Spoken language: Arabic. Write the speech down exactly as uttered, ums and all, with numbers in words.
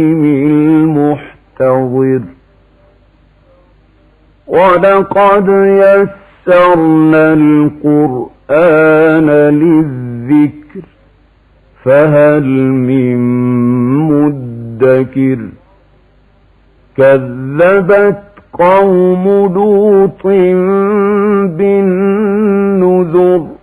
المحتضر ولقد يسرنا القرآن للذكر فهل من مدكر كذبت قوم لوط بالنذر